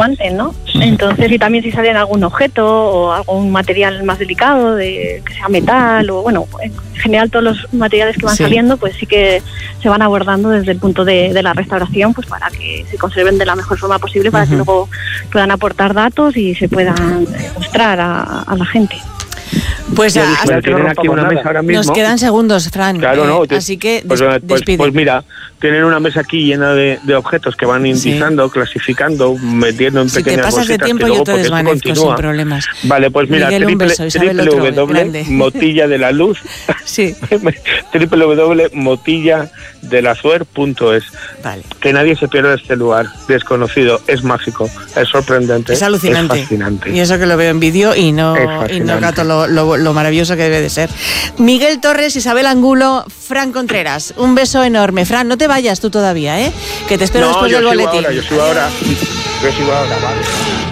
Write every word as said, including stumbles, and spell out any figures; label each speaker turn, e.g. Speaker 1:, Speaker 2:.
Speaker 1: levanten, ¿no? Entonces, y también si salen algún objeto o algún material más delicado, de que sea metal o, bueno, en general todos los materiales que van sí. saliendo, pues sí que se van abordando desde el punto de, de la restauración, pues para que se conserven de la mejor forma posible, para uh-huh. que luego puedan aportar datos y se puedan mostrar a, a la gente.
Speaker 2: Pues
Speaker 3: a, a, tienen aquí una mesa ahora mismo.
Speaker 2: Nos quedan segundos, Fran.
Speaker 3: Claro, no.
Speaker 2: Eh, así que
Speaker 3: pues,
Speaker 2: des,
Speaker 3: pues, pues mira, tienen una mesa aquí llena de, de objetos que van indicando, sí. clasificando, metiendo en
Speaker 2: si
Speaker 3: pequeñas bolsitas.
Speaker 2: Si te pasas de tiempo,
Speaker 3: luego,
Speaker 2: yo te desvanezco sin problemas.
Speaker 3: Vale, pues mira,
Speaker 2: Miguel,
Speaker 3: triple,
Speaker 2: beso,
Speaker 3: triple w w motilla de la luz,
Speaker 2: sí.
Speaker 3: triple w w w punto motilla de la suer punto es.
Speaker 2: Vale.
Speaker 3: Que nadie se pierda este lugar desconocido, es mágico, es sorprendente,
Speaker 2: es alucinante,
Speaker 3: es fascinante.
Speaker 2: Y eso que lo veo en vídeo y no, y no gato lo, lo, lo maravilloso que debe de ser. Miguel Torres, Isabel Angulo, Fran Contreras, un beso enorme. Fran, no te vayas tú todavía, ¿eh? Que te espero
Speaker 3: no,
Speaker 2: después
Speaker 3: yo
Speaker 2: del
Speaker 3: sigo
Speaker 2: boletín.
Speaker 3: Ahora, yo sigo ahora, yo sigo ahora, vale.